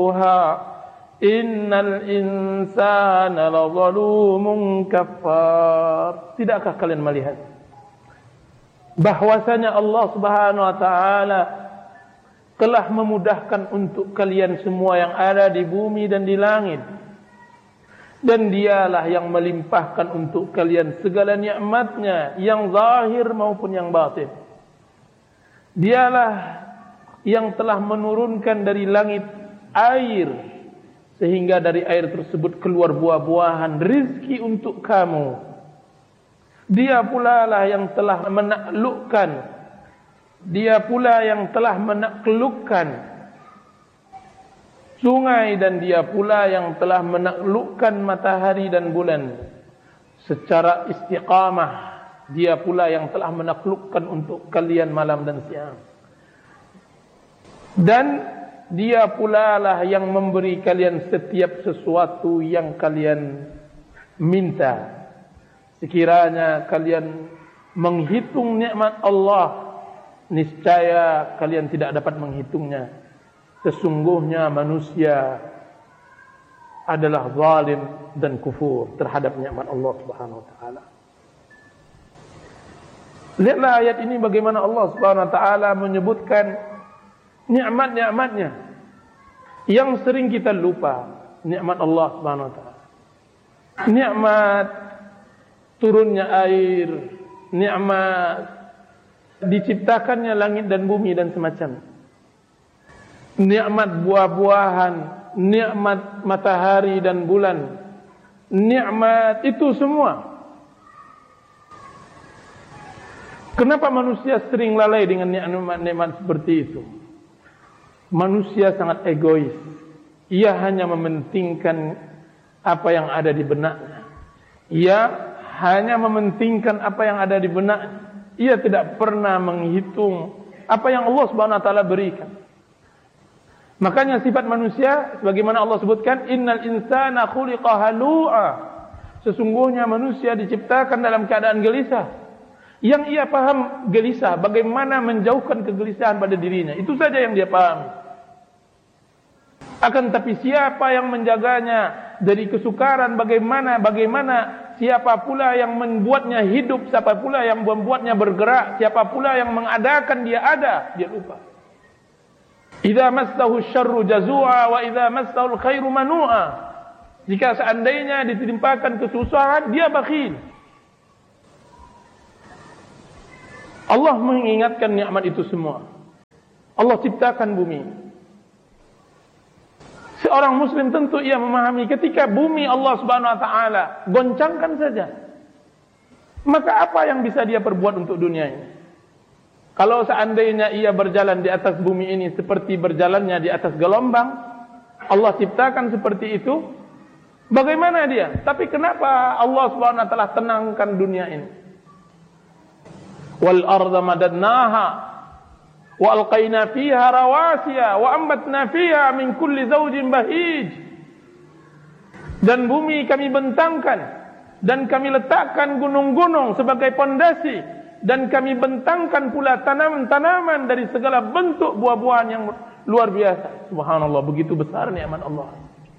Innal insana lazalumun kafar. Tidakkah kalian melihat bahwasanya Allah Subhanahu wa taala telah memudahkan untuk kalian semua yang ada di bumi dan di langit, dan dialah yang melimpahkan untuk kalian segala nikmatnya yang zahir maupun yang batin. Dialah yang telah menurunkan dari langit air, sehingga dari air tersebut keluar buah-buahan rizki untuk kamu. Dia pula lah yang telah menaklukkan, dia pula yang telah menaklukkan sungai, dan dia pula yang telah menaklukkan matahari dan bulan secara istiqamah. Dia pula yang telah menaklukkan untuk kalian malam dan siang. Dan dia pula lah yang memberi kalian setiap sesuatu yang kalian minta. Sekiranya kalian menghitung nikmat Allah, niscaya kalian tidak dapat menghitungnya. Sesungguhnya manusia adalah zalim dan kufur terhadap nikmat Allah Subhanahu wa taala. Lihatlah ayat ini bagaimana Allah Subhanahu wa taala menyebutkan nikmat-nikmatnya yang sering kita lupa. Nikmat Allah Subhanahu wa taala, nikmat turunnya air, nikmat diciptakannya langit dan bumi dan semacam, nikmat buah-buahan, nikmat matahari dan bulan, nikmat itu semua. Kenapa manusia sering lalai dengan nikmat-nikmat seperti itu? Manusia sangat egois. Ia hanya mementingkan apa yang ada di benaknya. Ia hanya mementingkan apa yang ada di benaknya. Ia tidak pernah menghitung apa yang Allah Subhanahu wa taala berikan. Makanya sifat manusia sebagaimana Allah sebutkan, innal insana khuliqa halu'a. Sesungguhnya manusia diciptakan dalam keadaan gelisah. Yang ia paham gelisah, bagaimana menjauhkan kegelisahan pada dirinya. Itu saja yang dia pahami. Akan tapi siapa yang menjaganya dari kesukaran, bagaimana siapa pula yang membuatnya hidup, siapa pula yang membuatnya bergerak, siapa pula yang mengadakan dia ada, dia lupa. Idza massahu syarru jazua wa idza massahu khairu manua. Jika seandainya ditimpakan kesusahan, dia bakhil. Allah mengingatkan nikmat itu semua. Allah ciptakan bumi. Seorang muslim tentu ia memahami ketika bumi Allah Subhanahu wa taala goncangkan saja, maka apa yang bisa dia perbuat untuk dunia ini? Kalau seandainya ia berjalan di atas bumi ini seperti berjalannya di atas gelombang, Allah ciptakan seperti itu, bagaimana dia? Tapi kenapa Allah Subhanahu wa taala tenangkan dunia ini? Wal arda madadnaha wa alqaina fiha rawasiya wa ambatna fiha min kulli zawjin bahij. Dan bumi kami bentangkan dan kami letakkan gunung-gunung sebagai pondasi, dan kami bentangkan pula tanaman-tanaman dari segala bentuk buah-buahan yang luar biasa. Subhanallah, begitu besar nikmat Allah.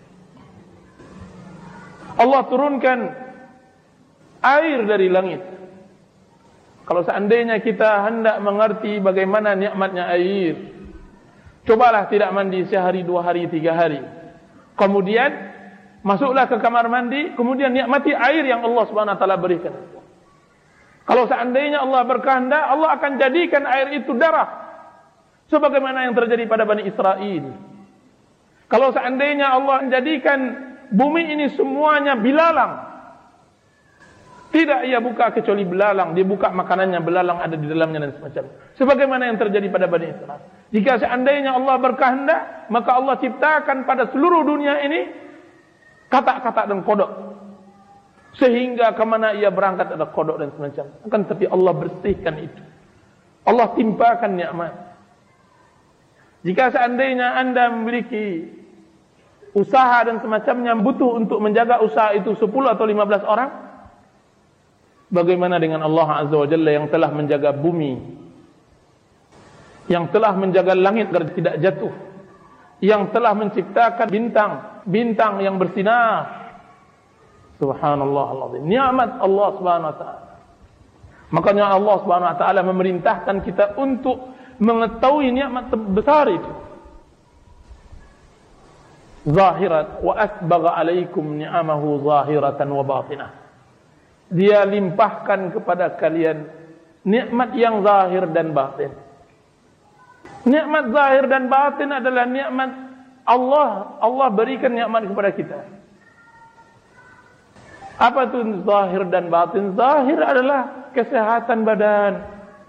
Allah turunkan air dari langit. Kalau seandainya kita hendak mengerti bagaimana nikmatnya air, cobalah tidak mandi sehari, 2 hari, 3 hari. Kemudian masuklah ke kamar mandi, kemudian nikmati air yang Allah Subhanahu wa taala berikan. Kalau seandainya Allah berkehendak, Allah akan jadikan air itu darah, sebagaimana yang terjadi pada Bani Israel. Kalau seandainya Allah menjadikan bumi ini semuanya bilalang, tidak ia buka kecuali belalang, dia buka makanannya, belalang ada di dalamnya dan semacam. Sebagaimana yang terjadi pada Bani Israel. Jika seandainya Allah berkehendak, maka Allah ciptakan pada seluruh dunia ini katak-katak dan kodok, sehingga kemana ia berangkat ada kodok dan semacam. Akan tapi Allah bersihkan itu, Allah timpakan nikmat. Jika seandainya anda memiliki usaha dan semacamnya, butuh untuk menjaga usaha itu 10 atau 15 orang, bagaimana dengan Allah Azza wa Jalla yang telah menjaga bumi, yang telah menjaga langit agar tidak jatuh, yang telah menciptakan bintang yang bersinar. Subhanallah, nikmat Allah Subhanahu wa taala. Makanya Allah Subhanahu wa taala memerintahkan kita untuk mengetahui nikmat besar itu. Zahirat wa asbagha alaikum ni'amahu zahiratan wa batinah. Dia limpahkan kepada kalian nikmat yang zahir dan batin. Nikmat zahir dan batin adalah nikmat Allah. Allah berikan nikmat kepada kita. Apa itu zahir dan batin? Zahir adalah kesehatan badan.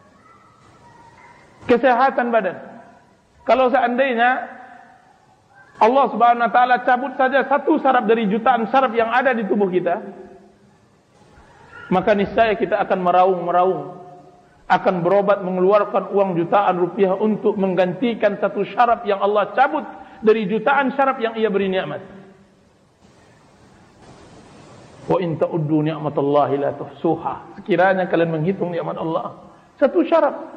Kesehatan badan. Kalau seandainya Allah Subhanahu wa taala cabut saja satu saraf dari jutaan saraf yang ada di tubuh kita, maka niscaya kita akan meraung-meraung, akan berobat mengeluarkan uang jutaan rupiah untuk menggantikan satu syaraf yang Allah cabut dari jutaan syaraf yang ia beri nikmat. Wa in ta'uddu ni'matallahi la tuhsuha. Sekiranya kalian menghitung nikmat Allah, satu syaraf.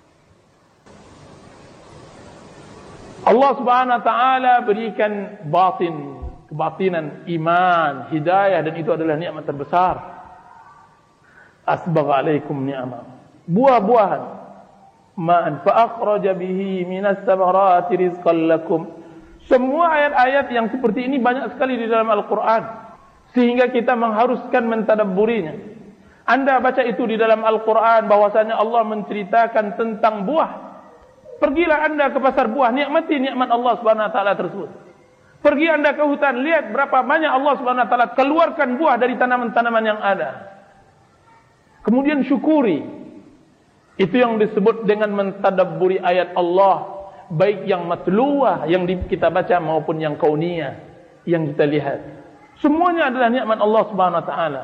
Allah Subhanahu wa taala berikan kebatinan, iman, hidayah, dan itu adalah nikmat terbesar. Asbagha alaikum ni'amah. Buah-buahan. Ma'an fa akhraja bihi minas samarati rizqan lakum. Semua ayat-ayat yang seperti ini banyak sekali di dalam Al-Qur'an, sehingga kita mengharuskan mentadabburinya. Anda baca itu di dalam Al-Qur'an bahwasanya Allah menceritakan tentang buah. Pergilah Anda ke pasar buah, nikmati nikmat Allah Subhanahu wa taala tersebut. Pergi Anda ke hutan, lihat berapa banyak Allah Subhanahu wa taala keluarkan buah dari tanaman-tanaman yang ada. Kemudian syukuri. Itu yang disebut dengan mentadabburi ayat Allah, baik yang matluwah yang kita baca maupun yang kauniyah yang kita lihat. Semuanya adalah nikmat Allah Subhanahu wa taala.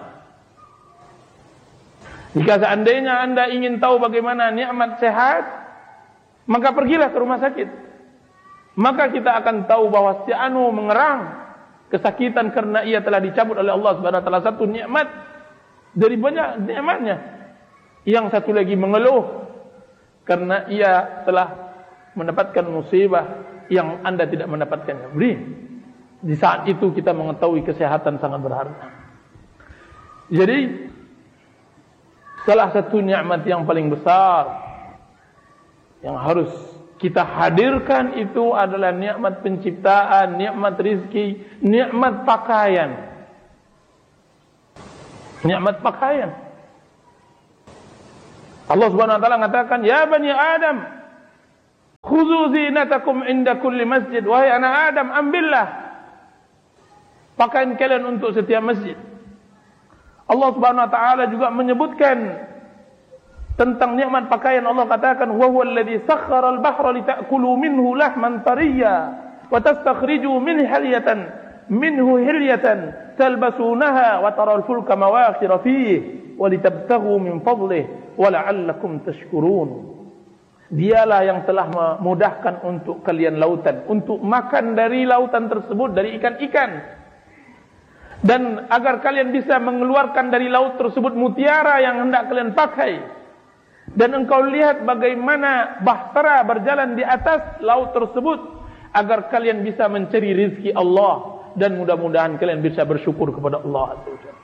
Jika seandainya Anda ingin tahu bagaimana nikmat sehat, maka pergilah ke rumah sakit. Maka kita akan tahu bahwa si anu mengerang kesakitan karena ia telah dicabut oleh Allah Subhanahu wa taala satu nikmat dari banyak nikmatnya. Yang satu lagi mengeluh karena ia telah mendapatkan musibah yang Anda tidak mendapatkannya. Beri. Di saat itu kita mengetahui kesehatan sangat berharga. Jadi salah satu nikmat yang paling besar yang harus kita hadirkan itu adalah nikmat penciptaan, nikmat rizki, nikmat pakaian. Nikmat pakaian. Allah Subhanahu wa taala mengatakan, "Ya bani Adam, khudhu zinatakum inda kulli masjid." Wahai anak Adam, ambillah pakaian kalian untuk setiap masjid. Allah Subhanahu wa taala juga menyebutkan tentang nikmat pakaian. Allah katakan, "Wa huwa alladhi sakhkhara al-bahra litakulu minhu lahman tariyya wa tastakhriju minhu hilyatan talbasunaha wa taral fulka mawakhira fihi wa litabtaghu min fadlihi wa la'allakum tashkurun." Dialah yang telah memudahkan untuk kalian lautan, untuk makan dari lautan tersebut, dari ikan-ikan, dan agar kalian bisa mengeluarkan dari laut tersebut mutiara yang hendak kalian pakai. Dan engkau lihat bagaimana bahtera berjalan di atas laut tersebut, agar kalian bisa mencari rizki Allah, dan mudah-mudahan kalian bisa bersyukur kepada Allah Azza wa Jalla.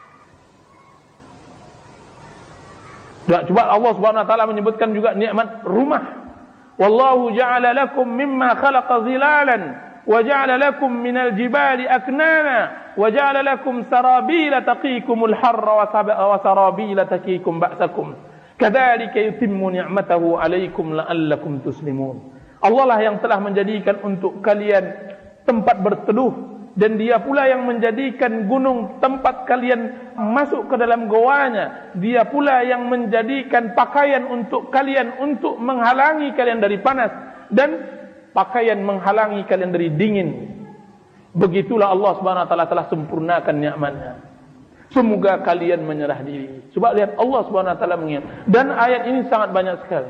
Coba Allah Subhanahu wa taala menyebutkan juga nikmat rumah. Wallahu ja'ala lakum mimma khalaqa zilalan wa ja'ala lakum minal jibali aknana wa ja'ala lakum sarabila taqikumul harra wa sarabila taqikum ba'sakum. Kadzalika yutimmu ni'matahu 'alaikum la'allakum tuslimun. Allah lah yang telah menjadikan untuk kalian tempat berteduh, dan Dia pula yang menjadikan gunung tempat kalian masuk ke dalam goanya. Dia pula yang menjadikan pakaian untuk kalian untuk menghalangi kalian dari panas, dan pakaian menghalangi kalian dari dingin. Begitulah Allah Subhanahu wa taala telah sempurnakan nikmatnya. Semoga kalian menyerah diri. Coba lihat Allah Subhanahu wa taala mengingat. Dan ayat ini sangat banyak sekali.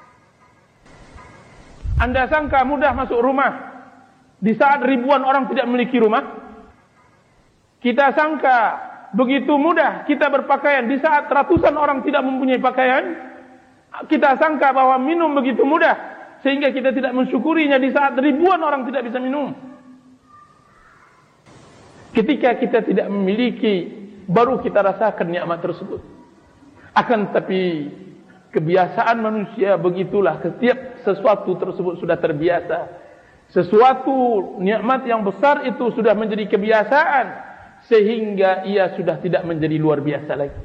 Anda sangka mudah masuk rumah di saat ribuan orang tidak memiliki rumah? Kita sangka begitu mudah kita berpakaian di saat ratusan orang tidak mempunyai pakaian? Kita sangka bahwa minum begitu mudah sehingga kita tidak mensyukurinya di saat ribuan orang tidak bisa minum. Ketika kita tidak memiliki, baru kita rasakan nikmat tersebut. Akan tapi kebiasaan manusia begitulah, setiap sesuatu tersebut sudah terbiasa. Sesuatu nikmat yang besar itu sudah menjadi kebiasaan, sehingga ia sudah tidak menjadi luar biasa lagi.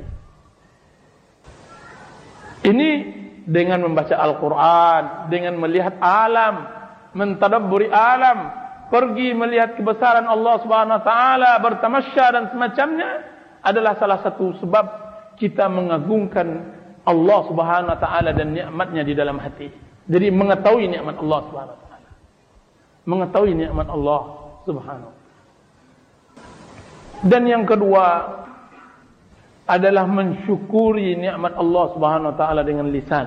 Ini dengan membaca Al-Quran, dengan melihat alam, mentadabburi alam, pergi melihat kebesaran Allah Subhanahu wa taala, bertamasya dan semacamnya, adalah salah satu sebab kita mengagungkan Allah Subhanahu wa taala dan nikmatnya di dalam hati. Jadi mengetahui nikmat Allah Subhanahu wa taala. Mengetahui nikmat Allah Subhanahu. Dan yang kedua adalah mensyukuri nikmat Allah Subhanahu wa taala dengan lisan.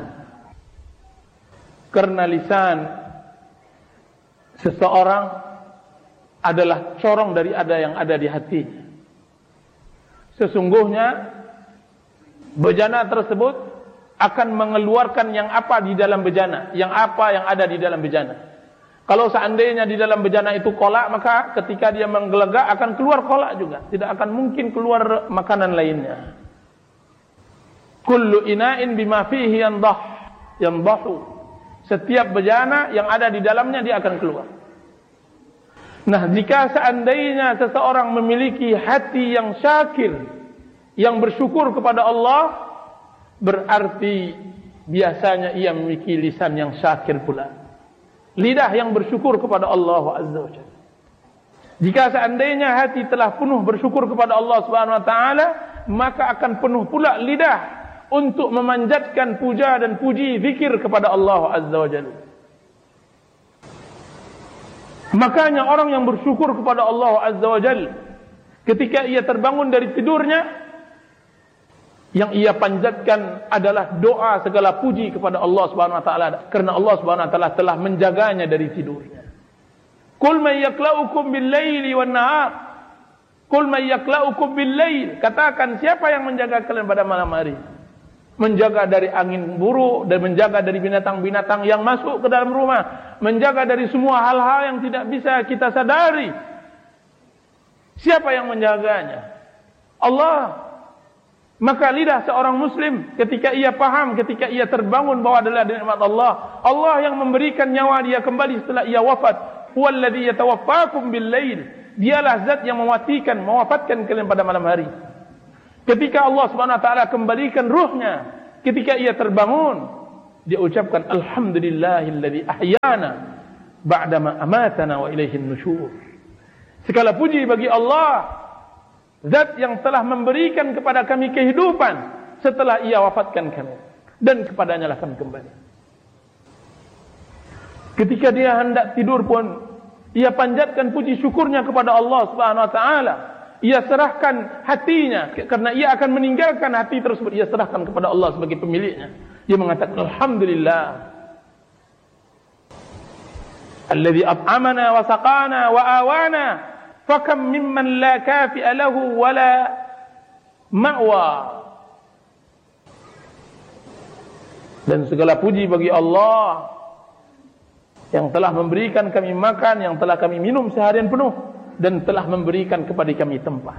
Karena lisan seseorang adalah corong dari yang ada di hatinya. Sesungguhnya bejana tersebut akan mengeluarkan yang apa di dalam bejana, yang apa yang ada di dalam bejana. Kalau seandainya di dalam bejana itu kolak, maka ketika dia menggelegak akan keluar kolak juga, tidak akan mungkin keluar makanan lainnya. Kullu ina'in bima fihi yandahu. Setiap bejana yang ada di dalamnya dia akan keluar. Nah, jika seandainya seseorang memiliki hati yang syakir, yang bersyukur kepada Allah, berarti biasanya ia memiliki lisan yang syakir pula. Lidah yang bersyukur kepada Allah Azza wa Jalla. Jika seandainya hati telah penuh bersyukur kepada Allah Subhanahu wa taala, maka akan penuh pula lidah untuk memanjatkan puja dan puji zikir kepada Allah Azza wa Jalla. Makanya orang yang bersyukur kepada Allah Azza wa Jalla, ketika ia terbangun dari tidurnya, yang ia panjatkan adalah doa segala puji kepada Allah Subhanahu wa taala, karena Allah Subhanahu wa taala telah menjaganya dari tidurnya. Qul may yaklaukum bil-laili wan-nahar. Qul may yaklaukum bil-lail. Katakan, siapa yang menjaga kalian pada malam hari? Menjaga dari angin buruk dan menjaga dari binatang-binatang yang masuk ke dalam rumah, menjaga dari semua hal-hal yang tidak bisa kita sadari. Siapa yang menjaganya? Allah. Maka lidah seorang muslim ketika ia paham, ketika ia terbangun bahwa adalah nikmat Allah, Allah yang memberikan nyawa dia kembali setelah ia wafat. Huwallazi yatawaffakum bil-lail. Dialah zat yang mewafatkan kalian pada malam hari. Ketika Allah Subhanahu wa taala kembalikan ruhnya, ketika ia terbangun, dia ucapkan alhamdulillahillazi ahyana ba'dama amatana wa ilaihin nusyur. Segala puji bagi Allah, zat yang telah memberikan kepada kami kehidupan setelah ia wafatkan kami, dan kepadanya lah kami kembali. Ketika dia hendak tidur pun, ia panjatkan puji syukurnya kepada Allah Subhanahu wa taala. Ia serahkan hatinya, karena ia akan meninggalkan hati tersebut, ia serahkan kepada Allah sebagai pemiliknya. Dia mengatakan alhamdulillah alladzi at'amana wa saqana wa awana fakam mimman la kafi'a lahu wa la ma'wa. Dan segala puji bagi Allah yang telah memberikan kami makan, yang telah kami minum seharian penuh, dan telah memberikan kepada kami tempat.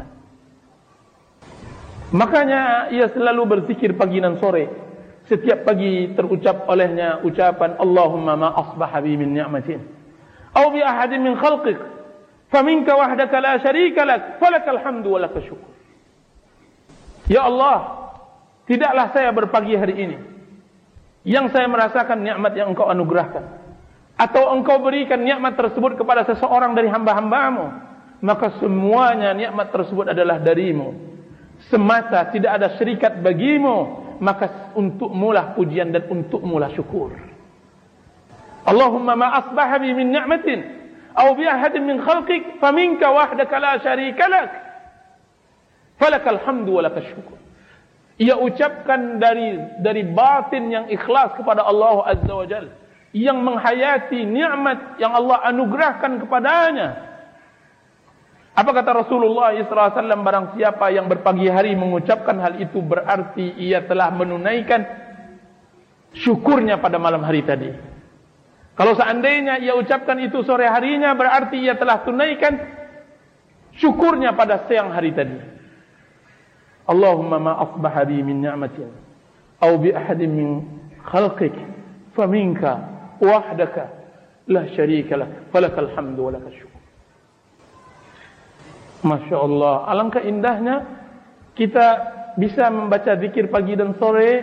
Makanya ia selalu berzikir pagi dan sore. Setiap pagi terucap olehnya ucapan Allahumma ma asbaha bi min ni'matin aw bi ahadin min khalqik faminka wahdaka la syarika lak falakal hamdu wa lakal syukur. Ya Allah, tidaklah saya berpagi hari ini yang saya merasakan nikmat yang Engkau anugerahkan, atau Engkau berikan nikmat tersebut kepada seseorang dari hamba-hambamu, maka semuanya nikmat tersebut adalah darimu semata, tidak ada syirikat bagimu, maka untukmu lah pujian dan untukmu lah syukur. Allahumma ma asbaha bi min ni'matin aw bi ahadin min khalqik faminka wahdaka la syarika lak falakal hamdu wa lakal syukur. Ia ucapkan dari batin yang ikhlas kepada Allah Azza wa Jalla, yang menghayati nikmat yang Allah anugerahkan kepadanya. Apa kata Rasulullah SAW? Barang siapa yang berpagi hari mengucapkan hal itu, berarti ia telah menunaikan syukurnya pada malam hari tadi. Kalau seandainya ia ucapkan itu sore harinya, berarti ia telah tunaikan syukurnya pada siang hari tadi. Allahumma ma asbaha bi min ni'matin aw bi ahadin min khalqik faminka wahdaka la syarika lak falakal hamdu wa lakal syukur. Masya Allah, alangkah indahnya kita bisa membaca zikir pagi dan sore,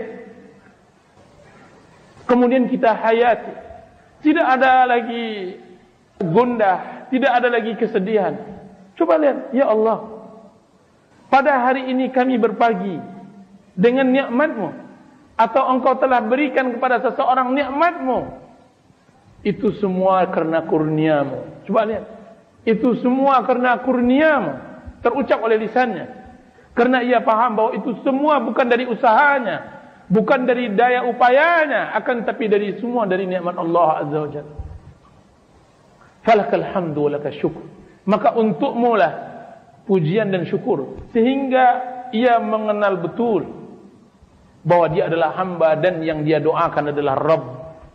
kemudian kita hayati. Tidak ada lagi gundah, tidak ada lagi kesedihan. Coba lihat, ya Allah, pada hari ini kami berpagi dengan nikmat-Mu, atau Engkau telah berikan kepada seseorang nikmat-Mu. Itu semua karena kurnia-Mu. Coba lihat, itu semua karena kurnia-Mu. Terucap oleh lisannya. Karena ia paham bahwa itu semua bukan dari usahanya, bukan dari daya upayanya, akan tapi dari semua dari nikmat Allah Azza wa Jalla. Falakal hamdu wa lakal syukur. Maka untukmu lah pujian dan syukur, sehingga ia mengenal betul bahwa dia adalah hamba dan yang dia doakan adalah Rabb.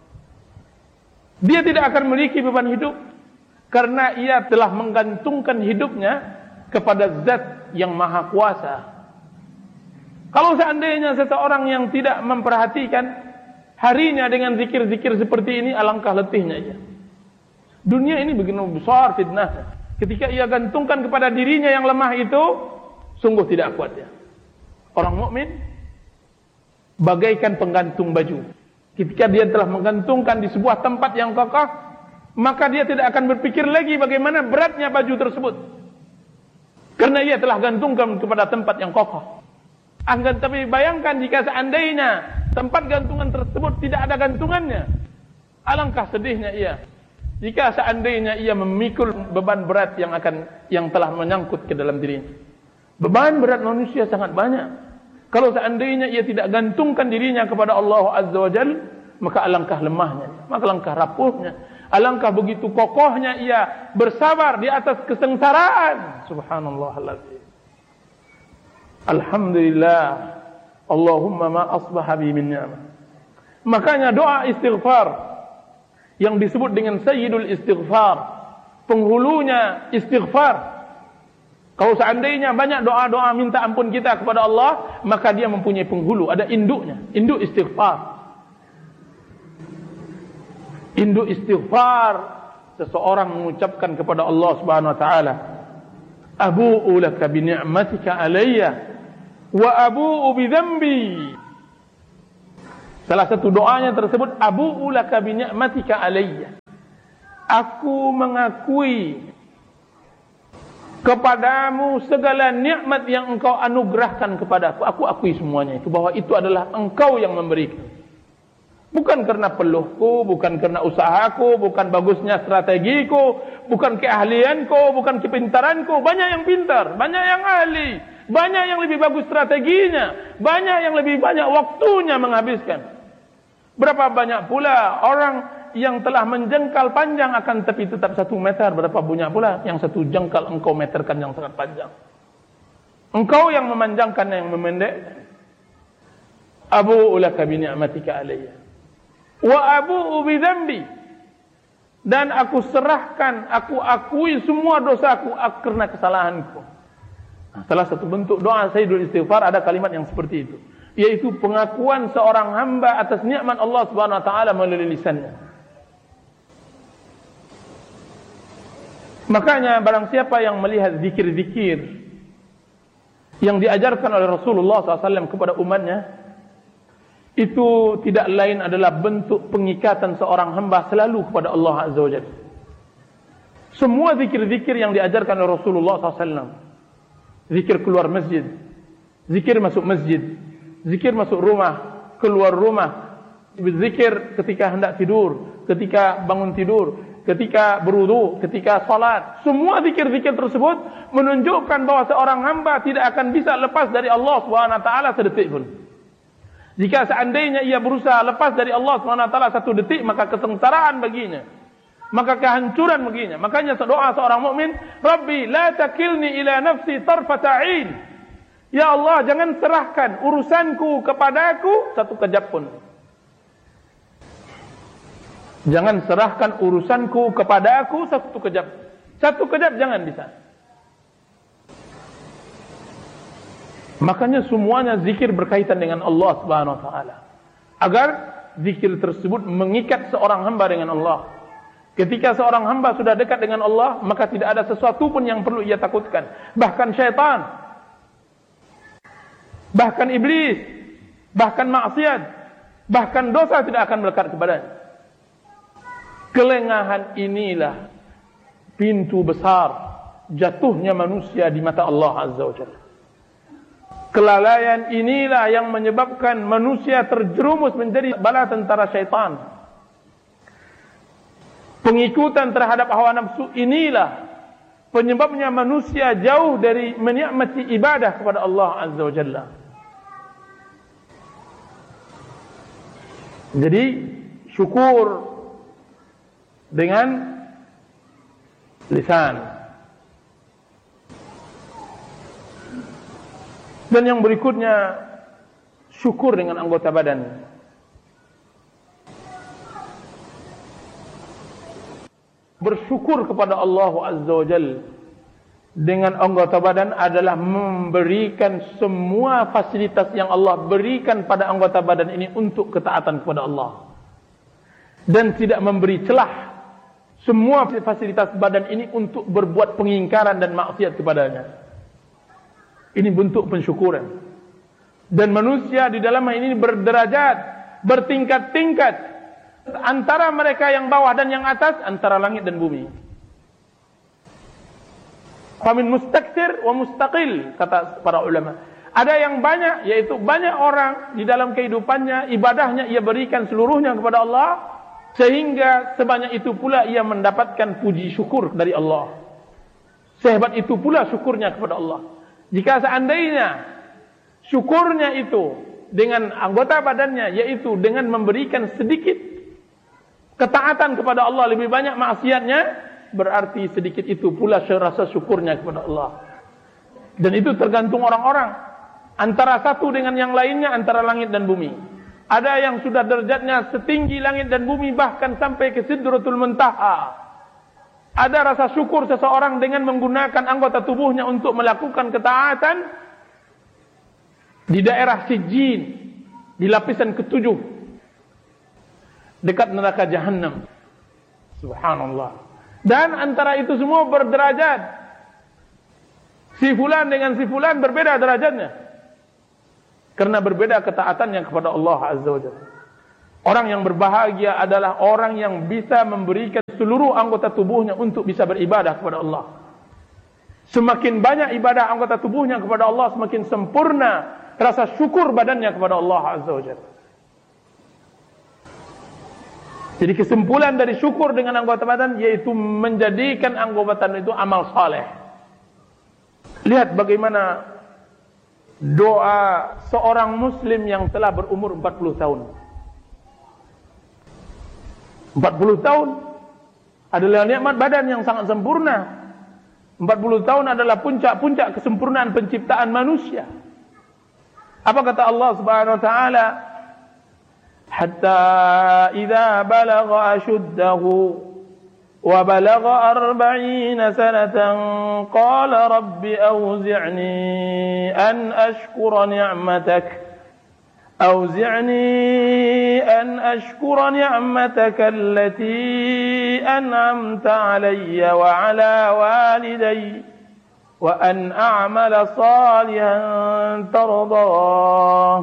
Dia tidak akan memiliki beban hidup karena ia telah menggantungkan hidupnya kepada Zat yang Maha Kuasa. Kalau seandainya seseorang yang tidak memperhatikan harinya dengan zikir-zikir seperti ini, alangkah letihnya ia. Dunia ini begitu besar fitnah. Ketika ia gantungkan kepada dirinya yang lemah itu, sungguh tidak kuat dia. Orang mukmin bagaikan penggantung baju. Ketika dia telah menggantungkan di sebuah tempat yang kokoh, maka dia tidak akan berpikir lagi bagaimana beratnya baju tersebut. Karena ia telah gantungkan kepada tempat yang kokoh. Akan tapi bayangkan jika seandainya tempat gantungan tersebut tidak ada gantungannya, alangkah sedihnya ia. Jika seandainya ia memikul beban berat yang telah menyangkut ke dalam dirinya. Beban berat manusia sangat banyak. Kalau seandainya ia tidak gantungkan dirinya kepada Allah Azza wa Jalla, maka alangkah lemahnya, maka alangkah rapuhnya, alangkah begitu kokohnya ia bersabar di atas kesengsaraan. Subhanallahal-azim. Alhamdulillah, Allahumma ma asbaha bi min ni'mah. Makanya doa istighfar yang disebut dengan Sayyidul Istighfar, penghulunya istighfar. Kalau seandainya banyak doa-doa minta ampun kita kepada Allah, maka dia mempunyai penghulu, ada induknya, induk istighfar. Induk istighfar, seseorang mengucapkan kepada Allah Subhanahu wa taala, abu'u laka bi ni'matika alayya wa abu'u bi dhanbi. Salah satu doanya tersebut, abu'u laka bi ni'matika alayya. Aku mengakui kepadamu segala nikmat yang engkau anugerahkan kepadaku. Aku akui semuanya itu, bahwa itu adalah engkau yang memberikan. Bukan karena peluhku, bukan karena usahaku, bukan bagusnya strategiku, bukan keahlianku, bukan kepintaranku. Banyak yang pintar, banyak yang ahli, banyak yang lebih bagus strateginya, banyak yang lebih banyak waktunya menghabiskan. Berapa banyak pula orang yang telah menjengkal panjang akan tapi tetap 1 meter. Berapa banyak pula yang 1 jengkal engkau meterkan yang sangat panjang. Engkau yang memanjangkan yang memendek. Abu'u laka bi ni'matika alayya wa abu'u bi dhanbi. Dan aku serahkan, aku akui semua dosaku karena kesalahanku. Nah, salah satu bentuk doa Sayyidul Istighfar ada kalimat yang seperti itu, yaitu pengakuan seorang hamba atas nikmat Allah Subhanahu wa taala melalui lisannya. Makanya barang siapa yang melihat zikir-zikir yang diajarkan oleh Rasulullah SAW kepada umatnya, itu tidak lain adalah bentuk pengikatan seorang hamba selalu kepada Allah Azza wa Jalla. Semua zikir-zikir yang diajarkan oleh Rasulullah SAW, zikir keluar masjid, zikir masuk masjid, zikir masuk rumah, keluar rumah, zikir ketika hendak tidur, ketika bangun tidur, ketika berwudu, ketika salat. Semua zikir-zikir tersebut menunjukkan bahwa seorang hamba tidak akan bisa lepas dari Allah Subhanahu wa taala sedetik pun. Jika seandainya ia berusaha lepas dari Allah Subhanahu wa taala 1 detik, maka kesengsaraan baginya, maka kehancuran baginya. Makanya doa seorang mukmin, Rabbi la takilni ila nafsi tarfata ain. Ya Allah, jangan serahkan urusanku kepadaku 1 kejap pun. Jangan serahkan urusanku kepada aku satu kejap. Satu kejap jangan bisa. Makanya semuanya zikir berkaitan dengan Allah Subhanahu wa taala. Agar zikir tersebut mengikat seorang hamba dengan Allah. Ketika seorang hamba sudah dekat dengan Allah, maka tidak ada sesuatu pun yang perlu ia takutkan. Bahkan syaitan, bahkan iblis, bahkan maksiat, bahkan dosa tidak akan melekat kepadanya. Kelengahan inilah pintu besar jatuhnya manusia di mata Allah Azza wa Jalla. Kelalaian inilah yang menyebabkan manusia terjerumus menjadi bala tentara syaitan. Pengikutan terhadap hawa nafsu inilah penyebabnya manusia jauh dari menikmati ibadah kepada Allah Azza wa Jalla. Jadi syukur dengan lisan. Dan yang berikutnya syukur dengan anggota badan. Bersyukur kepada Allah Azza wa Jalla dengan anggota badan adalah memberikan semua fasilitas yang Allah berikan pada anggota badan ini untuk ketaatan kepada Allah. Dan tidak memberi celah semua fasilitas badan ini untuk berbuat pengingkaran dan maksiat kepadanya. Ini bentuk pensyukuran. Dan manusia di dalam ini berderajat, bertingkat-tingkat. Antara mereka yang bawah dan yang atas, antara langit dan bumi. Famin mustakthir wa mustaqil, kata para ulama. Ada yang banyak, yaitu banyak orang di dalam kehidupannya, ibadahnya ia berikan seluruhnya kepada Allah, sehingga sebanyak itu pula ia mendapatkan puji syukur dari Allah. Sehebat itu pula syukurnya kepada Allah. Jika seandainya syukurnya itu dengan anggota badannya, yaitu dengan memberikan sedikit ketaatan kepada Allah, lebih banyak maksiatnya, berarti sedikit itu pula rasa syukurnya kepada Allah. Dan itu tergantung orang-orang. Antara satu dengan yang lainnya, antara langit dan bumi. Ada yang sudah derajatnya setinggi langit dan bumi, bahkan sampai ke Sidratul Muntaha. Ada rasa syukur seseorang dengan menggunakan anggota tubuhnya untuk melakukan ketaatan di daerah Sijjin, di lapisan ke-7, dekat neraka Jahannam. Subhanallah. Dan antara itu semua berderajat. Si fulan dengan si fulan berbeda derajatnya, karena berbeda ketaatannya kepada Allah Azza wa Jalla. Orang yang berbahagia adalah orang yang bisa memberikan seluruh anggota tubuhnya untuk bisa beribadah kepada Allah. Semakin banyak ibadah anggota tubuhnya kepada Allah, semakin sempurna rasa syukur badannya kepada Allah Azza wa Jalla. Jadi kesimpulan dari syukur dengan anggota badan, yaitu menjadikan anggota badan itu amal saleh. Lihat bagaimana doa seorang muslim yang telah berumur 40 tahun. 40 tahun adalah nikmat badan yang sangat sempurna. 40 tahun adalah puncak-puncak kesempurnaan penciptaan manusia. Apa kata Allah Subhanahu wa taala? Hatta idza balagha ashuddahu wa balagha 40 sanatan qala rabbi awzi'ni an ashkura ni'matak أوزعني أن أشكر نعمتك التي أنعمت علي وعلى والدي وأن أعمل صالحا ترضاه.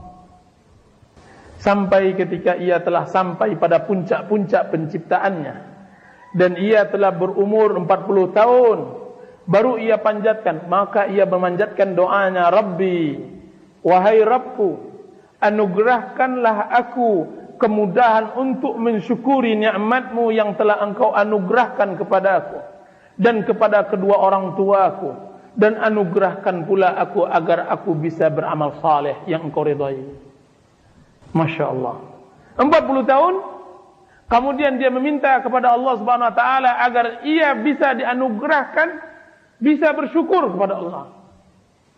Sampai ketika ia telah sampai pada puncak-puncak penciptaannya dan ia telah berumur 40 tahun, baru ia panjatkan, maka ia memanjatkan doanya, Rabbi, wahai Rabbku, anugerahkanlah aku kemudahan untuk mensyukuri nikmat-Mu yang telah Engkau anugerahkan kepada aku dan kepada kedua orang tuaku, dan anugerahkan pula aku agar aku bisa beramal saleh yang Engkau ridai. Masya Allah. 40 tahun kemudian dia meminta kepada Allah Subhanahu wa taala agar ia bisa dianugerahkan, bisa bersyukur kepada Allah.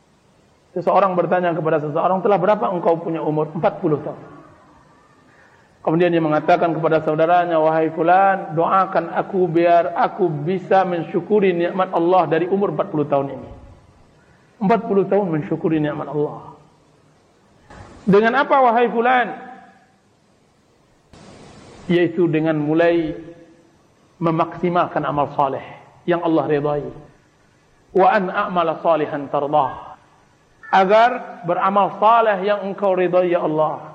Seseorang bertanya kepada seseorang, telah berapa engkau punya umur? 40 tahun. Kemudian dia mengatakan kepada saudaranya, wahai fulan, doakan aku biar aku bisa mensyukuri nikmat Allah dari umur 40 tahun ini. 40 tahun mensyukuri nikmat Allah. Dengan apa wahai fulan? Yaitu dengan mulai memaksimalkan amal saleh yang Allah ridai. Wa an a'mala salihan tardah. Agar beramal saleh yang engkau ridai ya Allah.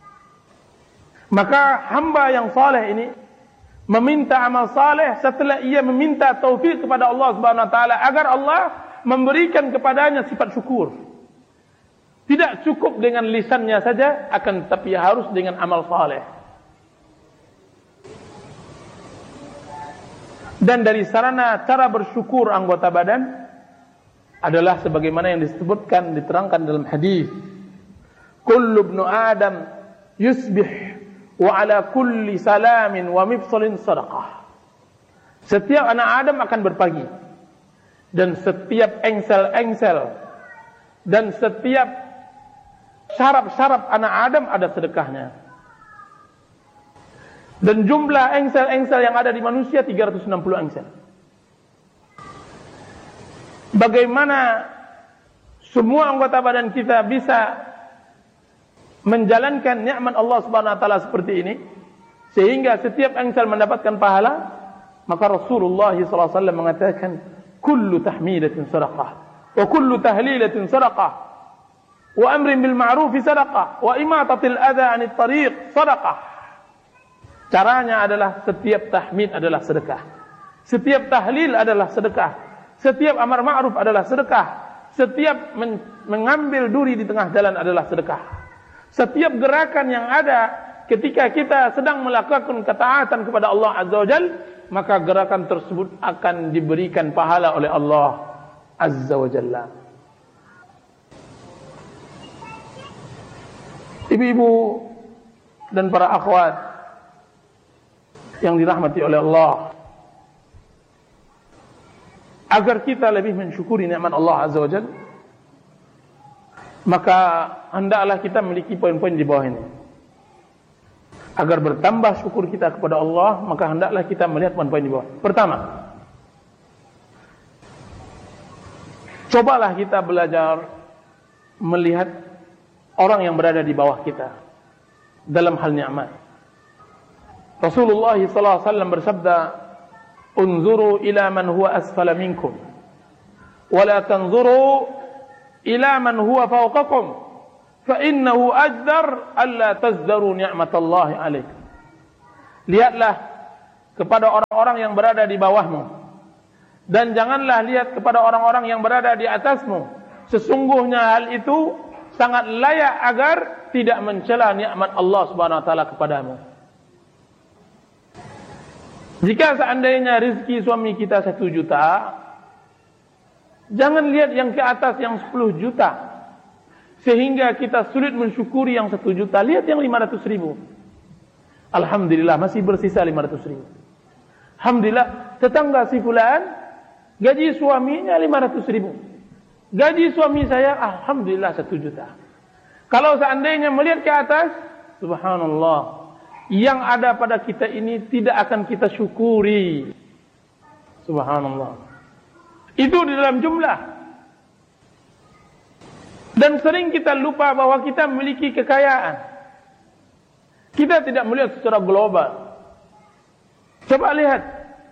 Maka hamba yang saleh ini meminta amal saleh setelah ia meminta taufik kepada Allah Subhanahu wa taala agar Allah memberikan kepadanya sifat syukur. Tidak cukup dengan lisannya saja, akan tetapi harus dengan amal saleh. Dan dari sarana cara bersyukur anggota badan adalah sebagaimana yang disebutkan, diterangkan dalam hadis. Kullu ibnu Adam yusbih wa ala kulli salamin wa mifsalin sadaqah. Setiap anak Adam akan berpagi, dan setiap engsel-engsel dan setiap syaraf-syaraf anak Adam ada sedekahnya. Dan jumlah engsel-engsel yang ada di manusia 360 engsel. Bagaimana semua anggota badan kita bisa menjalankan nikmat Allah Subhanahu wa taala seperti ini sehingga setiap engsel mendapatkan pahala? Maka Rasulullah sallallahu alaihi wasallam mengatakan, kullu tahmidatin sadaqah wa kullu tahlilatin sadaqah wa amrin bil ma'ruf sadaqah wa imatatil adza 'anit tariq sadaqah. Caranya adalah setiap tahmid adalah sedekah, setiap tahlil adalah sedekah, setiap amar ma'ruf adalah sedekah, setiap mengambil duri di tengah jalan adalah sedekah. Setiap gerakan yang ada ketika kita sedang melakukan ketaatan kepada Allah Azza wa Jalla, maka gerakan tersebut akan diberikan pahala oleh Allah Azza wa Jalla. Ibu-ibu dan para akhwat yang dirahmati oleh Allah, agar kita lebih mensyukuri nikmat Allah Azza wa Jalla, maka hendaklah kita memiliki poin-poin di bawah ini. Agar bertambah syukur kita kepada Allah, maka hendaklah kita melihat poin-poin di bawah. Pertama, cobalah kita belajar melihat orang yang berada di bawah kita dalam hal nikmat. Rasulullah sallallahu alaihi wasallam bersabda, "Unzuru ila man huwa asfala minkum, wa la tanzuru ila man huwa fawqakum, fa innahu ajdar alla tazdaru ni'matallahi alaikum." Lihatlah kepada orang-orang yang berada di bawahmu, dan janganlah lihat kepada orang-orang yang berada di atasmu. Sesungguhnya hal itu sangat layak agar tidak mencela nikmat Allah Subhanahu wa taala kepadamu. Jika seandainya rezeki suami kita 1 juta, jangan lihat yang ke atas yang 10 juta sehingga kita sulit mensyukuri yang 1 juta. Lihat yang 500.000. Alhamdulillah masih bersisa 500.000. Alhamdulillah tetangga si fulan gaji suaminya 500.000. Gaji suami saya alhamdulillah 1 juta. Kalau seandainya melihat ke atas, subhanallah, yang ada pada kita ini tidak akan kita syukuri. Subhanallah. Itu di dalam jumlah. Dan sering kita lupa bahwa kita memiliki kekayaan. Kita tidak melihat secara global. Coba lihat.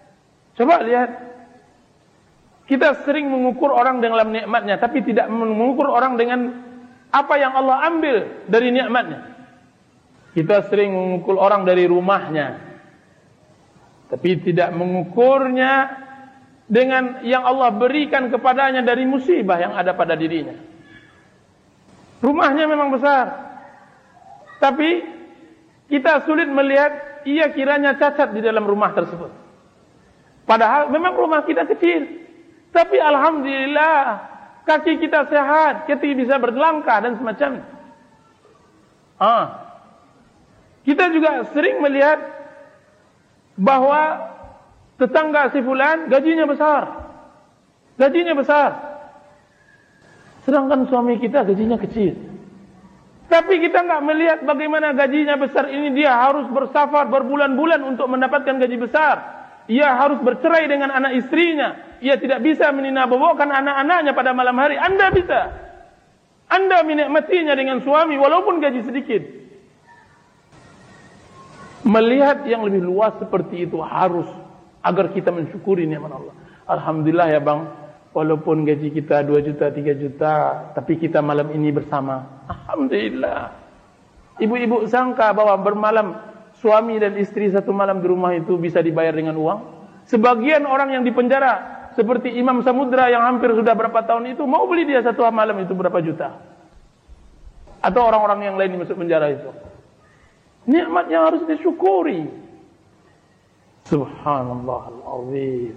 Kita sering mengukur orang dengan nikmatnya, tapi tidak mengukur orang dengan apa yang Allah ambil dari nikmatnya. Kita sering mengukur orang dari rumahnya, tapi tidak mengukurnya dengan yang Allah berikan kepadanya dari musibah yang ada pada dirinya. Rumahnya memang besar, tapi kita sulit melihat ia kiranya cacat di dalam rumah tersebut. Padahal memang rumah kita kecil, tapi alhamdulillah kaki kita sehat, kita bisa berlangkah dan semacamnya. Kita juga sering melihat bahwa tetangga si fulan gajinya besar, sedangkan suami kita gajinya kecil. Tapi kita enggak melihat bagaimana gajinya besar ini, dia harus bersafar berbulan-bulan untuk mendapatkan gaji besar. Ia harus bercerai dengan anak istrinya. Ia tidak bisa meninabobokan anak-anaknya pada malam hari. Anda bisa. Anda menikmatinya dengan suami walaupun gaji sedikit. Melihat yang lebih luas seperti itu harus agar kita mensyukuri nikmat Allah. Alhamdulillah ya bang, walaupun gaji kita 2 juta, 3 juta, tapi kita malam ini bersama. Alhamdulillah. Ibu-ibu sangka bahwa bermalam suami dan istri satu malam di rumah itu bisa dibayar dengan uang? Sebagian orang yang dipenjara seperti Imam Samudra yang hampir sudah berapa tahun itu, mau beli dia satu malam itu berapa juta? Atau orang-orang yang lain masuk penjara itu. Nikmat yang harus disyukuri. Subhanallahal-azim.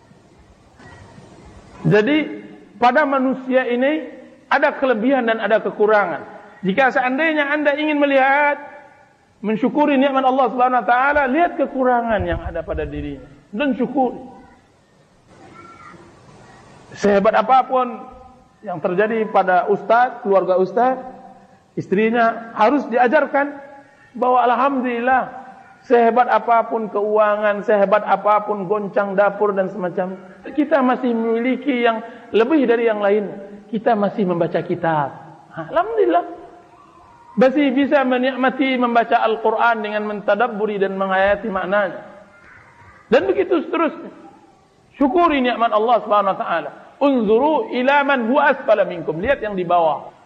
Jadi pada manusia ini ada kelebihan dan ada kekurangan. Jika seandainya Anda ingin melihat, mensyukuri nikmat Allah Subhanahu wa taala, lihat kekurangan yang ada pada dirinya dan syukuri. Sehebat apapun yang terjadi pada ustaz, keluarga ustaz, istrinya harus diajarkan bahwa alhamdulillah, sehebat apapun keuangan, sehebat apapun goncang dapur dan semacam, kita masih memiliki yang lebih dari yang lain. Kita masih membaca kitab. Alhamdulillah. Masih bisa menikmati membaca Al-Quran dengan mentadabburi dan menghayati maknanya. Dan begitu seterusnya. Syukuri nikmat Allah Subhanahu wa taala. Unzuru ila man huwa asfala minkum. Lihat yang di bawah.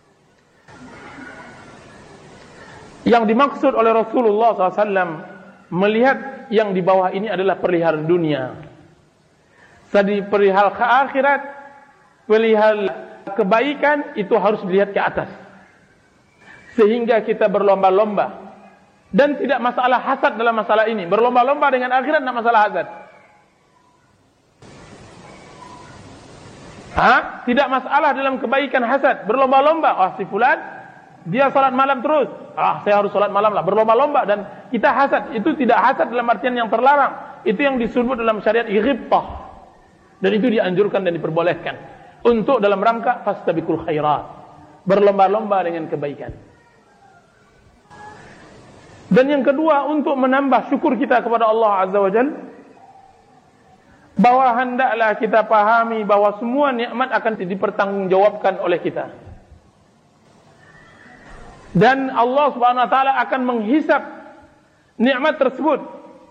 Yang dimaksud oleh Rasulullah SAW melihat yang di bawah ini adalah perihal dunia. Tadi perihal ke akhirat, perihal kebaikan itu harus dilihat ke atas. Sehingga kita berlomba-lomba. Dan tidak masalah hasad dalam masalah ini. Berlomba-lomba dengan akhirat tidak masalah hasad. Tidak masalah dalam kebaikan hasad. Berlomba-lomba. Si fulan, dia salat malam terus. Saya harus salat malam lah. Berlomba-lomba. Dan kita hasad. Itu tidak hasad dalam artian yang terlarang. Itu yang disebut dalam syariat ghibtah. Dan itu dianjurkan dan diperbolehkan. Untuk dalam rangka fastabiqul khairat. Berlomba-lomba dengan kebaikan. Dan yang kedua, untuk menambah syukur kita kepada Allah Azza wa Jalla, bahwa hendaklah kita pahami bahwa semua nikmat akan dipertanggungjawabkan oleh kita. Dan Allah Subhanahu wa taala akan menghisap nikmat tersebut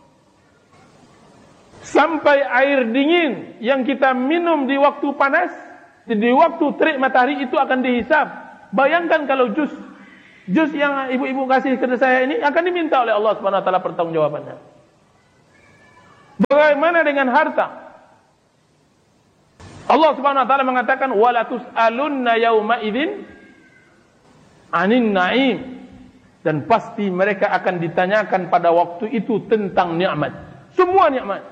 sampai air dingin yang kita minum di waktu panas, di waktu terik matahari itu akan dihisap. Bayangkan kalau jus yang ibu-ibu kasih ke saya ini akan diminta oleh Allah Subhanahu wa taala pertanggungjawabannya. Bagaimana dengan harta? Allah Subhanahu wa taala mengatakan wala tus'alunna yauma idzin 'anin na'im, dan pasti mereka akan ditanyakan pada waktu itu tentang nikmat. Semua nikmat.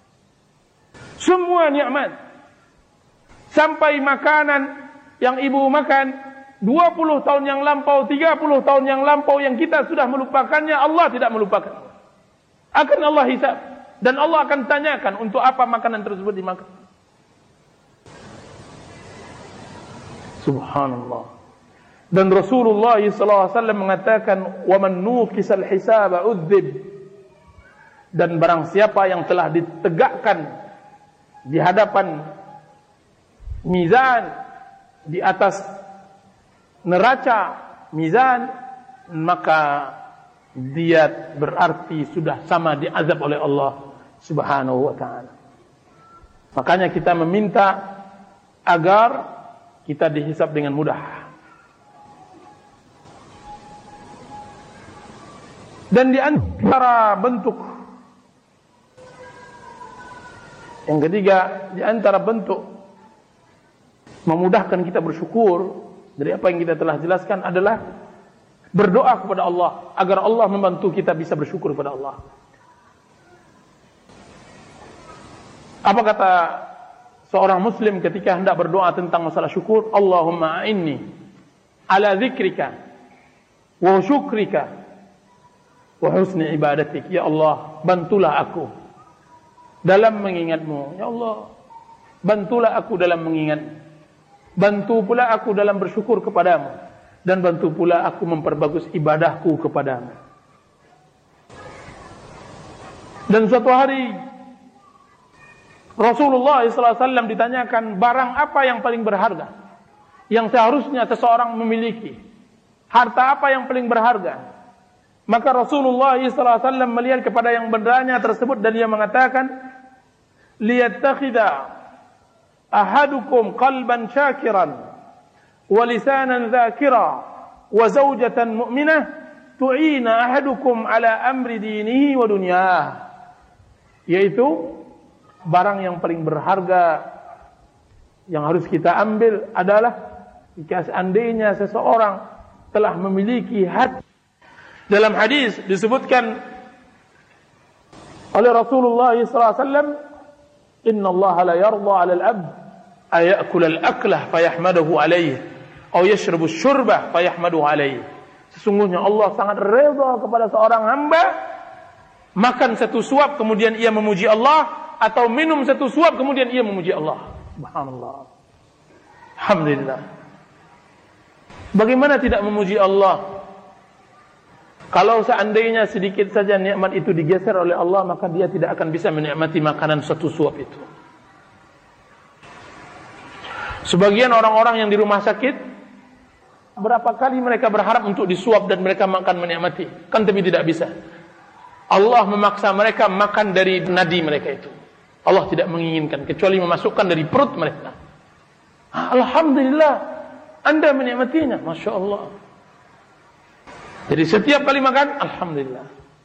Semua nikmat. Sampai makanan yang ibu makan 20 tahun yang lampau, 30 tahun yang lampau yang kita sudah melupakannya, Allah tidak melupakan. Akan Allah hisab. Dan Allah akan tanyakan untuk apa makanan tersebut dimakan. Subhanallah. Dan Rasulullah SAW mengatakan, وَمَنْ نُوكِسَ الْحِسَابَ أُذِّبْ. Dan barang siapa yang telah ditegakkan di hadapan mizan, di atas neraca mizan, maka dia berarti sudah sama diazab oleh Allah Subhanahu wa taala. Makanya kita meminta agar kita dihisab dengan mudah. Dan di antara bentuk yang ketiga, di antara bentuk memudahkan kita bersyukur dari apa yang kita telah jelaskan adalah berdoa kepada Allah agar Allah membantu kita bisa bersyukur kepada Allah. Apa kata seorang muslim ketika hendak berdoa tentang masalah syukur? Allahumma a'inni ala dzikrika wa syukrika wa husni ibadatik. Ya Allah, bantulah aku dalam mengingatmu. Ya Allah, bantulah aku dalam mengingatmu. Bantu pula aku dalam bersyukur kepadamu. dan bantu pula aku memperbagus ibadahku kepadamu. Dan suatu hari Rasulullah SAW ditanyakan, barang apa yang paling berharga yang seharusnya seseorang memiliki? Harta apa yang paling berharga? Maka Rasulullah SAW melihat kepada yang bertanya tersebut dan dia mengatakan, liyattakhidha ahadukum qalban syakiran wa lisanan dzakira wa zawjatan mu'minah tu'ina ahadukum ala amri dinihi wa dunyah. Yaitu barang yang paling berharga yang harus kita ambil adalah jika seandainya seseorang telah memiliki hati. Dalam hadis disebutkan oleh Rasulullah SAW, Inna Allah la yarda 'ala al-'abd ayakul al-aklah fayahmaduhu alayhi atau yashrabu syurbah fayahmaduhu alayhi. Sesungguhnya Allah sangat redha kepada seorang hamba makan satu suap kemudian ia memuji Allah, atau minum satu suap kemudian ia memuji Allah. Subhanallah. Alhamdulillah. Bagaimana tidak memuji Allah? Kalau seandainya sedikit saja nikmat itu digeser oleh Allah, maka dia tidak akan bisa menikmati makanan satu suap itu. Sebagian orang-orang yang di rumah sakit, berapa kali mereka berharap untuk disuap dan mereka makan menikmati, kan tapi tidak bisa. Allah memaksa mereka makan dari nadi mereka itu. Allah tidak menginginkan kecuali memasukkan dari perut mereka. Alhamdulillah, Anda menikmatinya, Masya Allah. Jadi setiap kali makan, Alhamdulillah.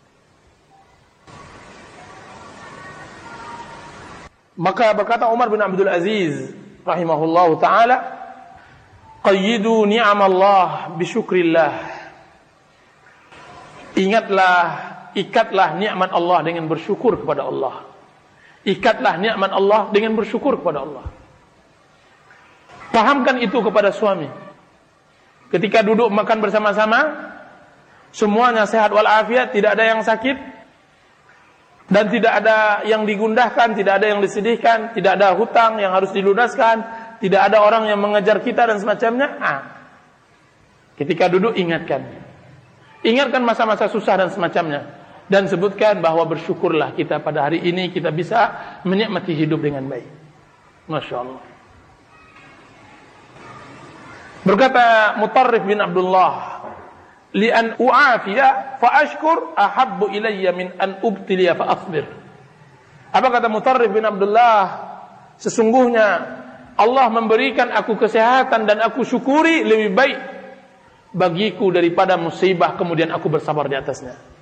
Maka berkata Umar bin Abdul Aziz rahimahullahu ta'ala, qayyidu ni'amallah bisyukrillah. Ingatlah, ikatlah nikmat Allah dengan bersyukur kepada Allah. Ikatlah nikmat Allah dengan bersyukur kepada Allah. Pahamkan itu kepada suami. Ketika duduk makan bersama-sama, semuanya sehat walafiat, tidak ada yang sakit dan tidak ada yang digundahkan, tidak ada yang disedihkan, tidak ada hutang yang harus dilunaskan, tidak ada orang yang mengejar kita dan semacamnya. Ketika duduk ingatkan masa-masa susah dan semacamnya, dan sebutkan bahwa bersyukurlah kita pada hari ini kita bisa menikmati hidup dengan baik. Masya Allah. Berkata Mutarrif bin Abdullah, li'an u'afiya fa ashkur ahabbu ilayya min an ubtiliya fa asbir. Apa kata Mutarrif bin Abdullah? Sesungguhnya Allah memberikan aku kesehatan dan aku syukuri lebih baik bagiku daripada musibah kemudian aku bersabar di atasnya.